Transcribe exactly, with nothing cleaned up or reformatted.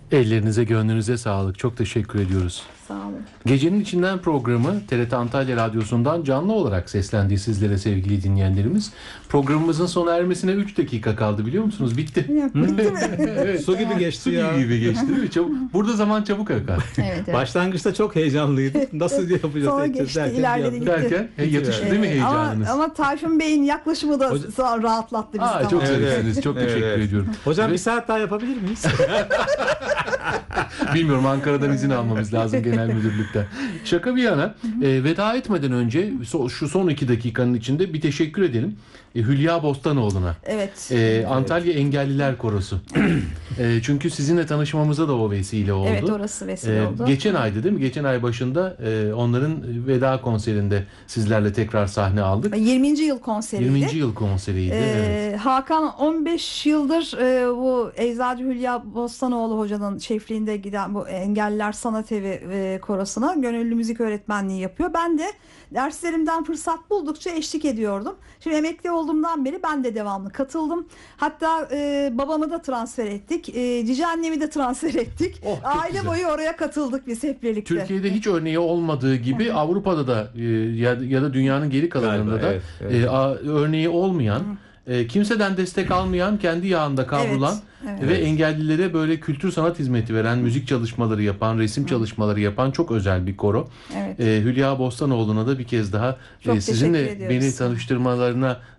Ellerinize, gönlünüze sağlık. Çok teşekkür ediyoruz. Sağ olun. Gecenin İçinden programı T R T Antalya Radyosu'ndan canlı olarak seslendi sizlere sevgili dinleyenlerimiz. Programımızın sona ermesine üç dakika kaldı, biliyor musunuz? Bitti. Bitti mi? Evet. Su gibi geçti Su ya. gibi geçti değil mi? Çabuk. Burada zaman çabuk akar. Evet, evet. Başlangıçta çok heyecanlıydık. Nasıl yapacağız? Sonra edeceğiz geçti, derken ilerledi, bir gitti. anda- Derken e, yatıştı değil mi Ee, heyecanınız? Ama, ama Tayfun Bey'in yaklaşımı da Hoca- sağ- rahatlattı bizi. Aa, çok tamam. Evet, zarifsiniz. Çok evet, teşekkür evet. ediyorum. Hocam Evet. bir saat daha yapabilir miyiz? Bilmiyorum, Ankara'dan izin almamız lazım genel müdürlükten. Şaka bir yana, e, veda etmeden önce so, şu son iki dakikanın içinde bir teşekkür edelim. E, Hülya Bostanoğlu'na. Evet. E, Antalya Engelliler Korosu. E, çünkü sizinle tanışmamıza da o vesile oldu. Evet, orası vesile E, oldu. geçen aydı değil mi? Geçen ay başında e, onların veda konserinde sizlerle tekrar sahne aldık. yirminci yıl konseriydi. yirminci yıl konseriydi. Ee, Evet. Hakan on beş yıldır e, bu Eczacı Hülya Bostanoğlu hocanın şefliğinde giden bu Engelliler Sanat Evi e, korosuna gönüllü müzik öğretmenliği yapıyor. Ben de derslerimden fırsat buldukça eşlik ediyordum. Şimdi emekli olduğumdan beri ben de devamlı katıldım. Hatta e, babamı da transfer ettik. E, cici annemi de transfer ettik. Oh, çok Aile güzel. boyu oraya katıldık biz hep birlikte. Türkiye'de hiç örneği olmadığı gibi Avrupa'da da e, ya, ya da dünyanın geri kalanında Galiba, da evet, evet. e, a- örneği olmayan, e, kimseden destek almayan, kendi yağında kavrulan Evet, ve evet. engellilere böyle kültür sanat hizmeti veren, müzik çalışmaları yapan, resim çalışmaları yapan çok özel bir koro. Evet. E, Hülya Bostanoğlu'na da bir kez daha Çok e, sizinle teşekkür ediyoruz. beni tanıştırmalarına